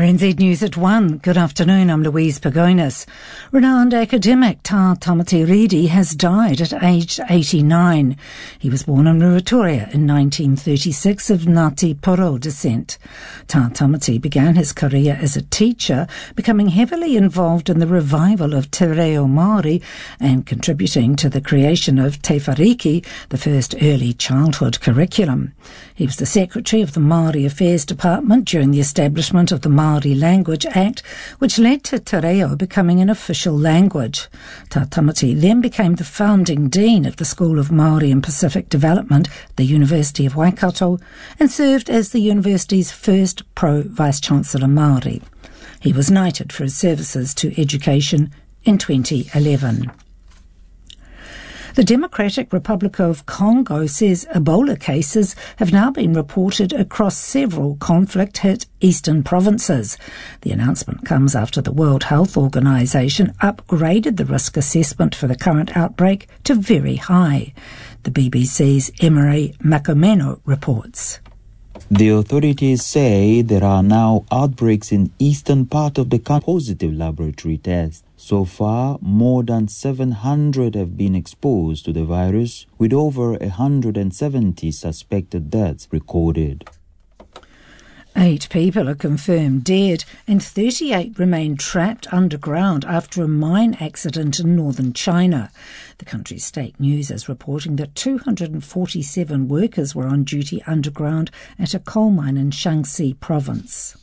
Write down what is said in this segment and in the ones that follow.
RNZ News at 1. Good afternoon, I'm Louise Pagonis. Renowned academic Tā Tamati Redi has died at aged 89. He was born in Ruatoria in 1936 of Ngāti Porou descent. Tā Tamati began his career as a teacher, becoming heavily involved in the revival of Te Reo Māori and contributing to the creation of Te Whariki, the first early childhood curriculum. He was the secretary of the Māori Affairs Department during the establishment of the Māori Language Act, which led to Te Reo becoming an official language. Tā Tamati then became the founding dean of the School of Māori and Pacific Development, the University of Waikato, and served as the university's first pro-vice-chancellor Māori. He was knighted for his services to education in 2011. The Democratic Republic of Congo says Ebola cases have now been reported across several conflict-hit eastern provinces. The announcement comes after the World Health Organization upgraded the risk assessment for the current outbreak to very high. The BBC's Emery Makomeno reports. The authorities say there are now outbreaks in eastern part of the country. Positive laboratory tests. So far, more than 700 have been exposed to the virus, with over 170 suspected deaths recorded. 8 people are confirmed dead and 38 remain trapped underground after a mine accident in northern China. The country's state news is reporting that 247 workers were on duty underground at a coal mine in Shaanxi province.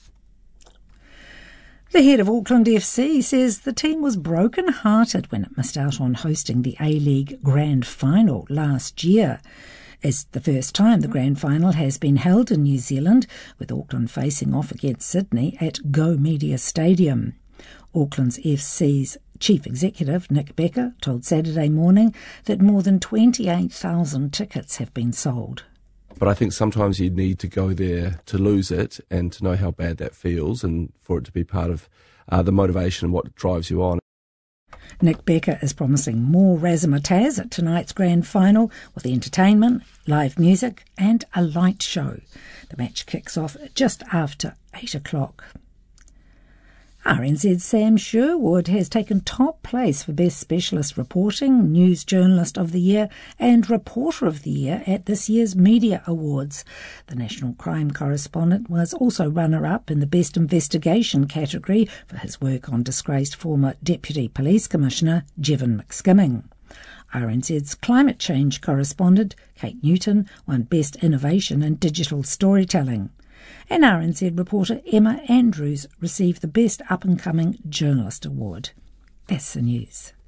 The head of Auckland FC says the team was broken-hearted when it missed out on hosting the A-League Grand Final last year. It's the first time the Grand Final has been held in New Zealand, with Auckland facing off against Sydney at Go Media Stadium. Auckland's FC's chief executive, Nick Becker, told Saturday Morning that more than 28,000 tickets have been sold. But I think sometimes you need to go there to lose it and to know how bad that feels and for it to be part of the motivation and what drives you on. Nick Becker is promising more razzmatazz at tonight's grand final with entertainment, live music and a light show. The match kicks off just after 8 o'clock. RNZ's Sam Sherwood has taken top place for Best Specialist Reporting, News Journalist of the Year and Reporter of the Year at this year's Media Awards. The National Crime Correspondent was also runner-up in the Best Investigation category for his work on disgraced former Deputy Police Commissioner Jevon McSkimming. RNZ's Climate Change Correspondent, Kate Newton, won Best Innovation in Digital Storytelling. And RNZ reporter Emma Andrews received the Best Up-and-Coming Journalist Award. That's the news.